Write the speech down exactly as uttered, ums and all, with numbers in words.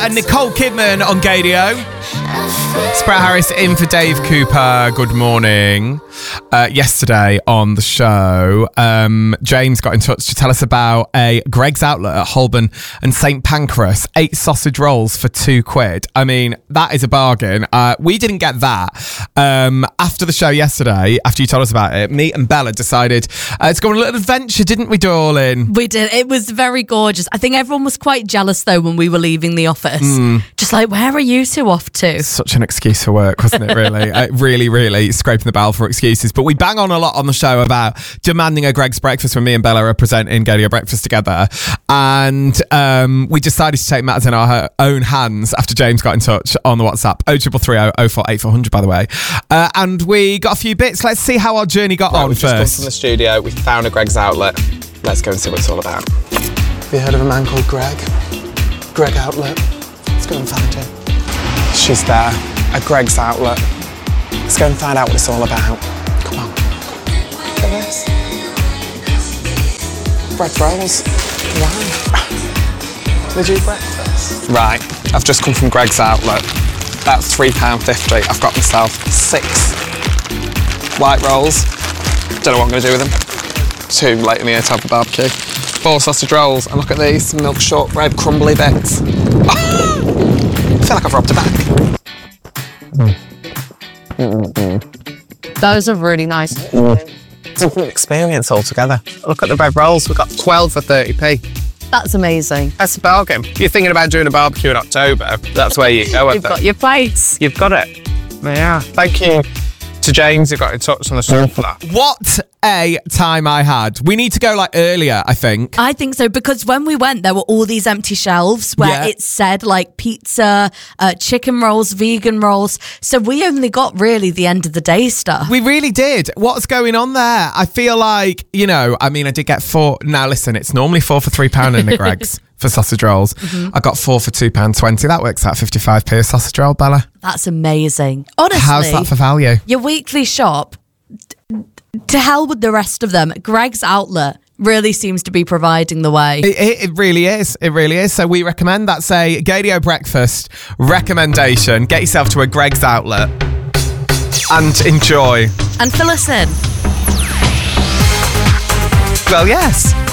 and Nicole Kidman on Gadio. Brett Harris in for Dave Cooper. Good morning. Uh, yesterday on the show, um, James got in touch to tell us about a Greggs Outlet at Holborn and Saint Pancras. Eight sausage rolls for two quid. I mean, that is a bargain. Uh, we didn't get that. Um, after the show yesterday, after you told us about it, me and Bella decided uh, to go on a little adventure, didn't we, darling? We did. It was very gorgeous. I think everyone was quite jealous, though, when we were leaving the office. Mm. Just like, where are you two off to? Such an excuse for work, wasn't it, really? uh, really, really scraping the barrel for excuses. But we bang on a lot on the show about demanding a Greggs breakfast when me and Bella are presenting Gadio Breakfast together. And um, we decided to take matters in our own hands after James got in touch on the WhatsApp. oh three three oh, oh four eight four hundred, by the way. Uh, and we got a few bits. Let's see how our journey got right, on we've first. We've just come from the studio. We found a Greggs Outlet. Let's go and see what it's all about. Have you heard of a man called Greg? Greg Outlet. Let's go and find him. She's there. A Greggs Outlet. Let's go and find out what it's all about. Come on. Look at this. Bread rolls. Why? Did you eat breakfast? Right. I've just come from Greggs Outlet. That's three pounds fifty. I've got myself six white rolls. Don't know what I'm going to do with them. Too late in the year to have the barbecue. Four sausage rolls. And look at these milk shortbread crumbly bits. Oh, I feel like I've robbed a bank. Mm. Mm-mm. Those are really nice. Mm. It's a good experience altogether. Look at the bread rolls. We've got twelve for thirty p. That's amazing. That's a bargain. If you're thinking about doing a barbecue in October, that's where you go. You've got your plates. You've got it. Yeah. Thank you to James who got in touch on the show for that. What a time I had. We need to go like earlier, I think. I think so, because when we went, there were all these empty shelves where Yeah. it said like pizza, uh, chicken rolls, vegan rolls. So we only got really the end of the day stuff. We really did. What's going on there? I feel like, you know, I mean, I did get four. Now, listen, it's normally four for three pounds in the Greggs for sausage rolls. Mm-hmm. I got four for two pounds twenty. That works out fifty-five p a sausage roll, Bella. That's amazing. Honestly. How's that for value? Your weekly shop, to hell with the rest of them. Greggs Outlet really seems to be providing the way. It, it, it really is. It really is. So we recommend that's a Gadio breakfast recommendation. Get yourself to a Greggs Outlet and enjoy. And fill us in. Well, yes.